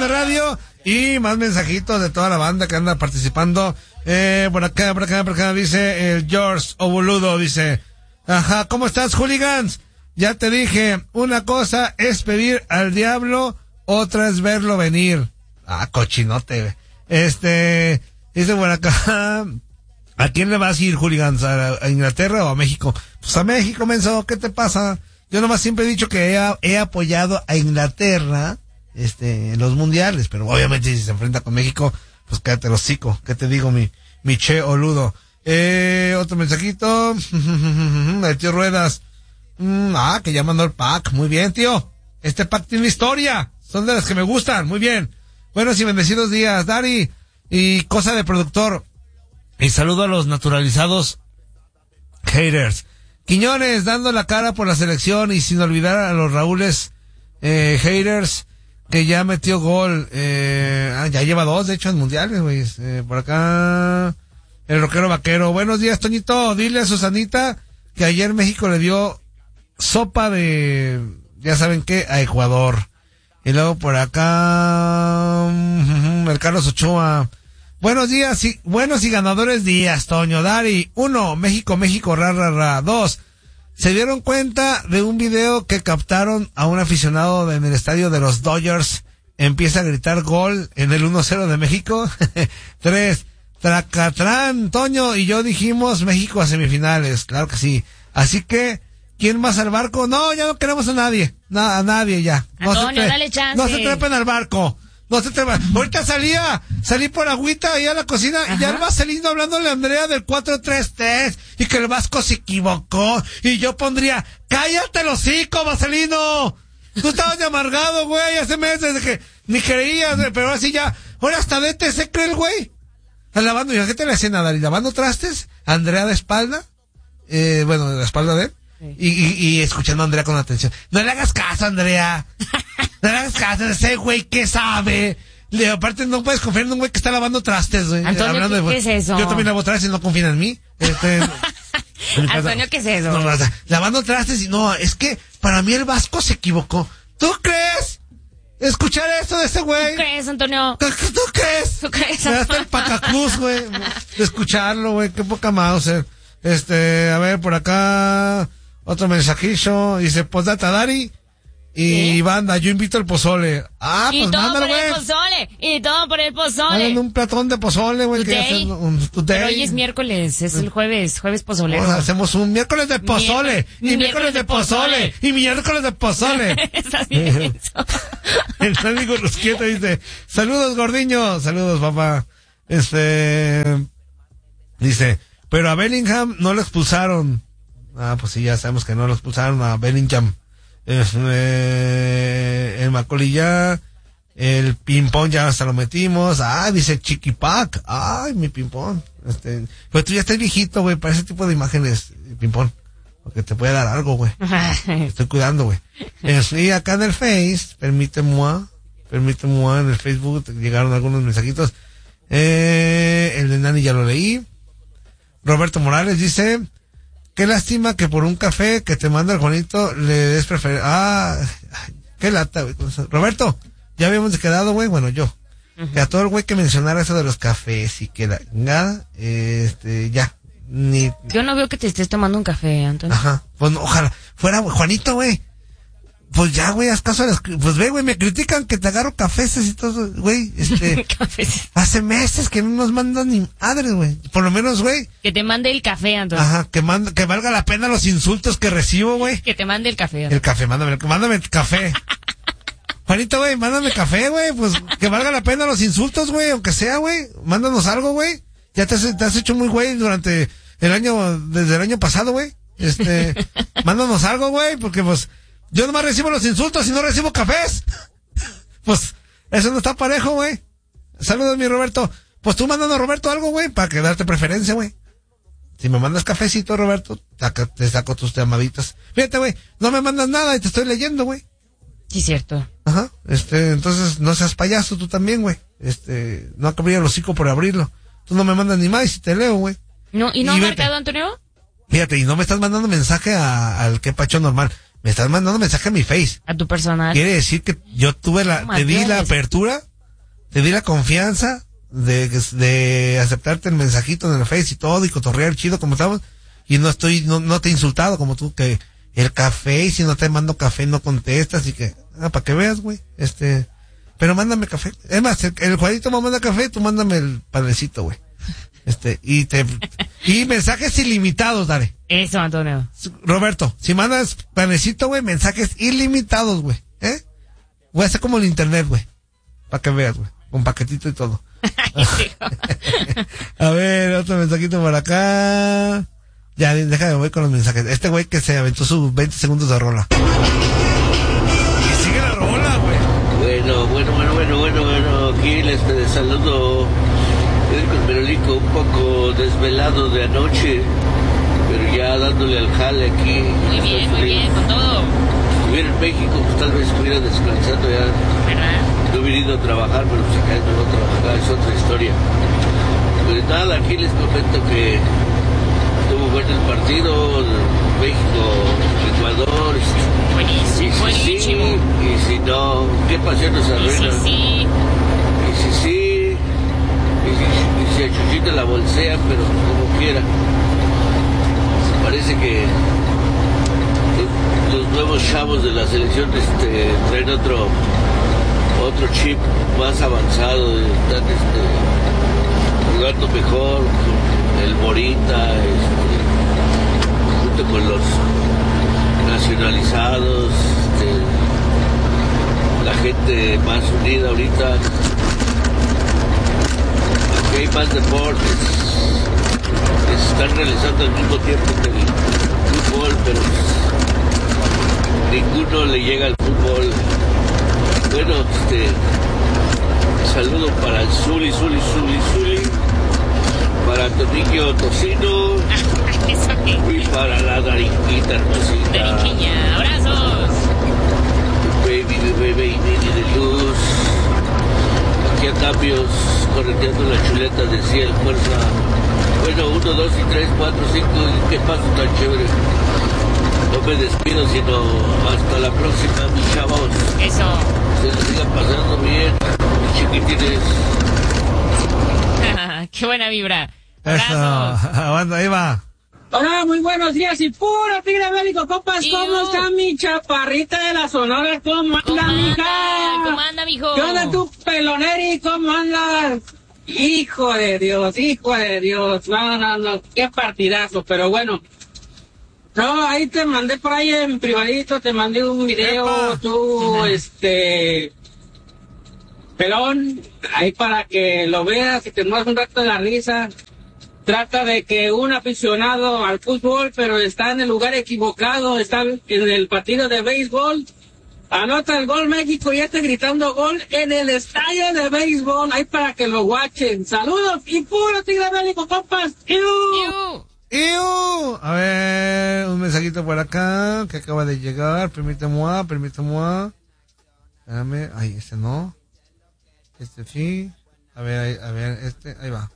de radio y más mensajitos de toda la banda que anda participando. Por acá, dice el George Oboludo, dice, ajá, ¿cómo estás, hooligans? Ya te dije, una cosa es pedir al diablo, otra es verlo venir. Ah, cochinote. Dice por acá, ¿a quién le vas a ir, hooligans? ¿A Inglaterra o a México? Pues a México, menso, ¿qué te pasa? Yo nomás siempre he dicho que he apoyado a Inglaterra, en los mundiales, pero obviamente si se enfrenta con México, pues cállate el hocico. ¿Qué te digo, mi che oludo? Otro mensajito, el tío Ruedas. Que ya mandó el pack. Muy bien, tío. Este pack tiene historia. Son de las que me gustan. Muy bien. Buenos y bendecidos días, Dari. Y cosa de productor. Y saludo a los naturalizados haters. Quiñones dando la cara por la selección y sin olvidar a los Raúles haters que ya metió gol. Ya lleva 2, de hecho, en mundiales, güey. Por acá el rockero vaquero. Buenos días, Toñito. Dile a Susanita que ayer México le dio sopa de, ya saben qué, a Ecuador. Y luego por acá el Carlos Ochoa. Buenos días, buenos y ganadores días, Toño, Dari. 1, México, ra. 2, se dieron cuenta de un video que captaron a un aficionado en el estadio de los Dodgers. Empieza a gritar gol en el 1-0 de México. 3, Tracatrán, Toño y yo dijimos México a semifinales. Claro que sí. Así que, ¿quién más al barco? No, ya no queremos a nadie. A nadie ya. Antonio, dale chance. No se trepen al barco. No se trepen. Ahorita salí por agüita ahí a la cocina. Ajá. Y ya va saliendo hablándole a Andrea del 4-3-3 y que el Vasco se equivocó. Y yo pondría, cállate el hocico, Vaselino. Tú estabas de amargado, güey, hace meses de que ni creías, güey, pero así ya, ahora hasta DT cree el güey. Lavando, ¿y qué te le hacía nada? ¿Y lavando trastes? Andrea de espalda, de la espalda de él. Sí. Y escuchando a Andrea con atención. No le hagas caso, Andrea. No le hagas caso a ese güey que sabe. Aparte, no puedes confiar en un güey que está lavando trastes, güey. Antonio, ¿qué es eso? Yo también lavo trastes y no confían en mí. Antonio, ¿qué es eso? No, lavando trastes y no, es que para mí el Vasco se equivocó. ¿Tú crees? Escuchar esto de ese güey. ¿Tú crees, Antonio? ¿Tú crees? ¿Tú crees? Me da hasta el pacacluz, güey. De escucharlo, güey. Qué poca Mauser. A ver, por acá, otro mensajillo. Dice, postdata, Dari. Y ¿sí? Banda, yo invito al pozole. Y pues todo mándalo, por güey. el pozole. Y todo por el pozole. Mándale un platón de pozole, güey. Pero hoy es miércoles, es el jueves pozolero. Hacemos un miércoles de pozole. Y miércoles de pozole. Y miércoles de pozole. Estás bien eso. El amigo Rusquieta dice, saludos, gordiño. Saludos, papá. Dice, pero a Bellingham no lo expulsaron. Pues sí, ya sabemos que no lo expulsaron a Bellingham. El Macaulay ya, el ping-pong ya hasta lo metimos. Dice Chiquipac. Mi ping-pong. Pues tú ya estás viejito, güey, para ese tipo de imágenes, ping-pong. Porque te puede dar algo, güey. Estoy cuidando, güey. Y acá en el Face, permíteme, en el Facebook llegaron algunos mensajitos. El de Nani ya lo leí. Roberto Morales dice, qué lástima que por un café que te manda el Juanito le des preferencia. Qué lata, güey. Roberto, ya habíamos quedado, güey, bueno, yo. Uh-huh. Que a todo el güey que mencionara eso de los cafés y que nada, ya. Yo no veo que te estés tomando un café, Antonio. Ajá. Pues no, ojalá fuera Juanito, güey. Pues ya, güey, haz caso a las... Pues ve, güey, me critican que te agarro cafés y todo, güey, Cafés. Hace meses que no nos mandan ni madres, güey. Por lo menos, güey. Que te mande el café, Antonio. Ajá, que valga la pena los insultos que recibo, güey. Que te mande el café, Antonio. El café, mándame el café. Juanito, güey, mándame café, güey. Pues que valga la pena los insultos, güey, aunque sea, güey. Mándanos algo, güey. Ya te has hecho muy güey durante desde el año pasado, güey. Mándanos algo, güey, porque pues yo nomás recibo los insultos y no recibo cafés. Pues eso no está parejo, güey. Saludos, mi Roberto. Pues tú mándanos a Roberto algo, güey, para que darte preferencia, güey. Si me mandas cafecito, Roberto, te saco tus llamaditas. Fíjate, güey, no me mandas nada y te estoy leyendo, güey. Sí, cierto. Ajá, entonces no seas payaso tú también, güey. No abrir el hocico por abrirlo. Tú no me mandas ni más y te leo, güey. No, ¿y no ha marcado, Antonio? Fíjate, y no me estás mandando mensaje al que pacho normal. Me estás mandando mensaje a mi Face. A tu personal. Quiere decir que yo te di la apertura te di la confianza de aceptarte el mensajito en el Face y todo, y cotorrear chido como estamos, y no te he insultado como tú, que el café, y si no te mando café no contestas, y que, para que veas, güey, pero mándame café. Es más, el Juanito me manda café, tú mándame el padrecito, güey. Y mensajes ilimitados, dale. Eso, Antonio. Roberto, si mandas panecito, güey, mensajes ilimitados, güey, voy a hacer como el internet, güey, para que veas, güey, con paquetito y todo. A ver, otro mensajito por acá. Ya, déjame, voy con los mensajes. Este güey que se aventó sus 20 segundos de rola. Y sigue la rola, güey. Bueno, aquí les saludo. El Merolico, un poco desvelado de anoche, pero ya dándole al jale aquí. Muy bien, con todo. Si hubiera en México, pues tal vez estuviera descansando ya. ¿Verdad? No he venido a trabajar, pero pues acá no voy a trabajar, es otra historia. Pues nada, aquí les comento que estuvo bueno el partido, México-Ecuador. Buenísimo. Y si no, ¿qué pasión nos arruina? Sí. Y si a Chuchito la bolsean, pero como quiera. Parece que los nuevos chavos de la selección traen otro chip más avanzado, están jugando mejor con el Morita, junto con los nacionalizados, la gente más unida ahorita. Aquí hay más deportes que se están realizando al mismo tiempo que el fútbol, pero ninguno le llega al fútbol. Bueno, saludo para el Zuli, para Toniquio Tocino y para la Darinquita hermosita. Darinquiña, abrazos. Baby de luz. Aquí a cambios, correteando la chuleta de cielo, fuerza. Bueno, 1, 2 y 3, 4, 5, qué paso tan chévere. No me despido, sino hasta la próxima, mis chavos. Eso. Se les siga pasando bien, mis chiquitines. Qué buena vibra. Eso, aguanta, ahí va. Hola, muy buenos días y puro tigre bélico, compas. ¿Cómo está mi chaparrita de la Sonora? ¿Cómo anda, mija? ¿Cómo anda, mijo? ¿Qué onda tu peloneri? ¿Cómo andas? Hijo de Dios. No, qué partidazo, pero bueno. No, ahí te mandé por ahí en privadito, te mandé un video, ¡Epa! tú, pelón, ahí para que lo veas y te muevas un rato de la risa. Trata de que un aficionado al fútbol, pero está en el lugar equivocado, está en el partido de béisbol, anota el gol México y está gritando gol en el estadio de béisbol, ahí para que lo watchen. Saludos y puro tigre bélico, compas. A ver, un mensajito por acá que acaba de llegar. Permíteme. Espérame, ay, este no. Este sí. A ver, ahí va.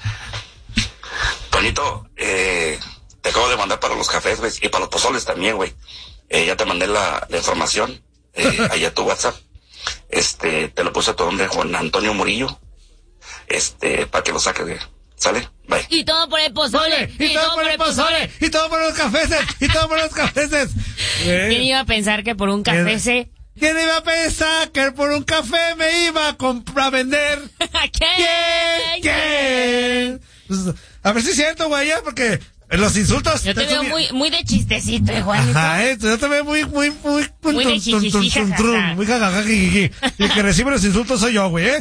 Toñito, te acabo de mandar para los cafés, güey, y para los pozoles también, güey. Ya te mandé la información, ahí a tu WhatsApp. Te lo puse a tu nombre, Juan Antonio Murillo, para que lo saques, güey. ¿Sale? Bye. Y todo por el pozole. Y todo por el pozole. Y todo por los cafés. ¿Quién iba a pensar que por un café se... ¿Quién iba a pensar que por un café me iba a vender? ¿Quién? Pues, a ver si es cierto, güey, ya, porque los insultos... Yo te veo muy de chistecito, Juanito. Ajá, yo te veo muy Muy de jijiji, jajaja. muy jajajajiji. Y el que recibe los insultos soy yo, güey,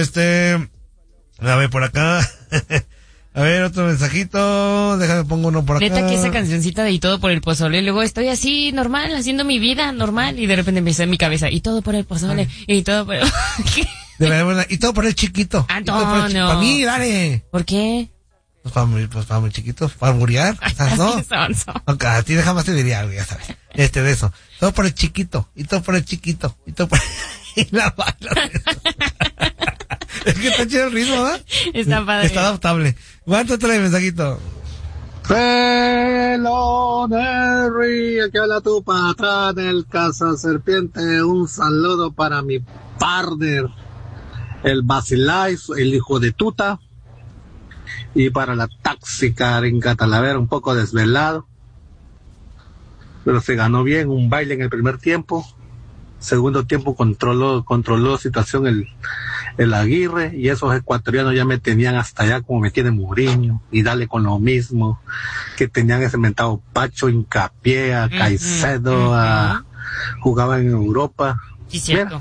A ver, por acá. A ver, otro mensajito. Déjame pongo uno por acá. Neta que esa cancioncita de Y todo por el pozole. Luego estoy así, normal, haciendo mi vida, normal. Y de repente me en mi cabeza, y todo por el pozole. Y todo por el... Y todo por el chiquito. Antonio. Para mí, dale. ¿Por qué? Pues para muy chiquito, para muriar, ¿no? Aunque a ti jamás te diría algo, ya sabes. De eso. Todo por el chiquito. Y todo por el chiquito. Y todo por y la bala. Es que está chido el ritmo, ¿verdad? Está padre. Está adaptable. ¿Cuánto trae el mensajito? Peloneri, aquí habla tu patrón, el cazaserpiente. Un saludo para mi partner, el Basilay, el hijo de Tuta, y para la táxica Arenca Talavera, un poco desvelado, pero se ganó bien, un baile en el primer tiempo. Segundo tiempo controló situación el Aguirre, y esos ecuatorianos ya me tenían hasta allá como me tiene Mourinho, y dale con lo mismo, que tenían ese mentado Pacho, Hincapié, a Caicedo, jugaba en Europa. Sí, cierto.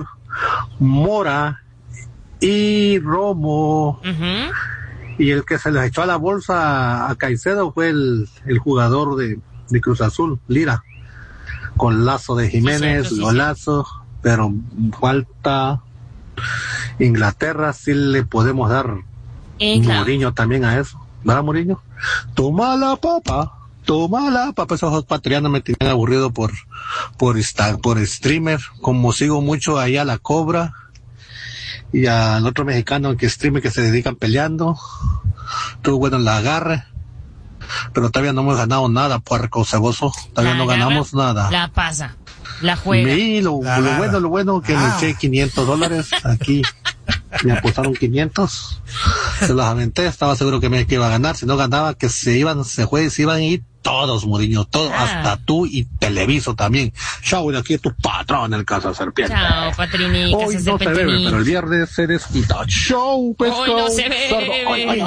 Mora y Romo, y el que se les echó a la bolsa a Caicedo fue el jugador de Cruz Azul, Lira, con lazo de Jiménez, sí, golazo, pero falta Inglaterra, sí le podemos dar Mourinho también a eso, ¿verdad, Mourinho? Toma la papa, esos patrianos me tenían aburrido por streamer, como sigo mucho ahí a la Cobra y al otro mexicano que streamer que se dedican peleando, estuvo bueno en la agarre, pero todavía no hemos ganado nada, puerco ceboso, todavía no ganamos nada. La pasa, la juega. Y lo bueno que le eché $500 aquí, me apostaron 500, se los aventé, estaba seguro que me iba a ganar, si no ganaba que se iban a ir todos, Mourinho, todos, hasta tú y Televiso también. Chao, de aquí es tu patrón, el Casa Serpiente. Chao, Patrini, hoy no se bebe, pero el viernes se desquita. Chau, pescado. Hoy no se bebe.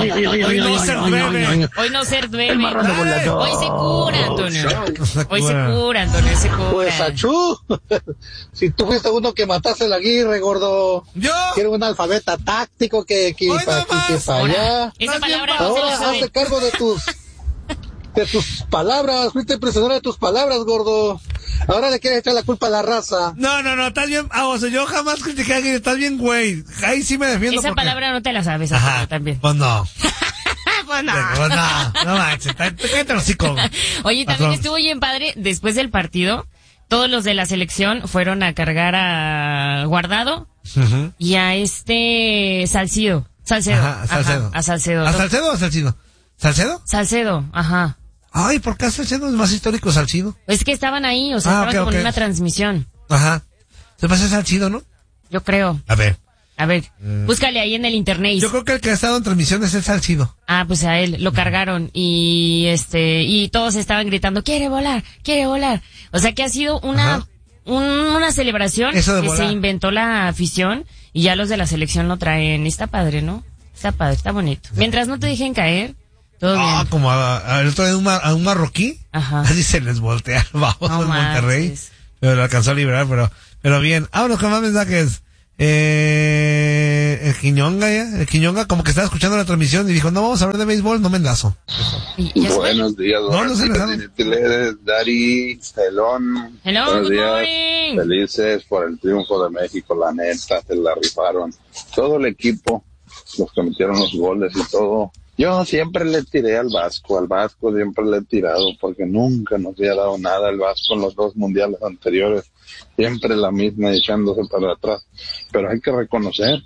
Hoy no se bebe. Hoy se cura, Antonio. Hoy se cura, Antonio, se cura. Pues, achú. Si tú fuiste uno que mataste el Aguirre, gordo. ¿Yo? Quiero un alfabeta táctico que para aquí, que para allá. Esa palabra no se ahora la sabe. hazte cargo de tus palabras, fuiste prisionero de tus palabras, gordo. Ahora le quieres echar la culpa a la raza. No, estás bien, yo jamás critiqué a alguien, estás bien, güey. Ahí sí me defiendo. Esa palabra no te la sabes, también. Pues no. Pues no. No manches, cállate los hocico. Oye, también estuvo bien padre, después del partido, todos los de la selección fueron a cargar a Guardado y a Salcedo. Ajá, Salcedo. A Salcedo. ¿A Salcedo o a Salcido? ¿Salcedo? Salcedo, ajá. Ay, ¿por qué Salcedo es más histórico Salcido? Es que estaban ahí, estaban como en una transmisión. Ajá. Se pasa Salcido, ¿no? Yo creo. A ver, búscale ahí en el internet. yo creo que el que ha estado en transmisión es el Salcido. Ah, pues a él lo cargaron y todos estaban gritando, quiere volar. O sea que ha sido una celebración que se inventó la afición y ya los de la selección lo traen. Está padre, ¿no? Está padre, está bonito. Mientras no te dejen caer, todo bien. Como el otro día a un marroquí. Ajá. Así se les voltea el bajo en Monterrey. Pero lo alcanzó a liberar, pero bien. Vámonos con más mensajes. El Quiñonga como que estaba escuchando la transmisión y dijo, no vamos a hablar de béisbol, no me enlazo. Buenos días, Dari, Celón. Buenos días, felices por el triunfo de México, la neta, se la rifaron. Todo el equipo, los que metieron los goles y todo. Yo siempre le tiré al Vasco siempre le he tirado, porque nunca nos había dado nada el Vasco en los 2 mundiales anteriores. Siempre la misma echándose para atrás. Pero hay que reconocer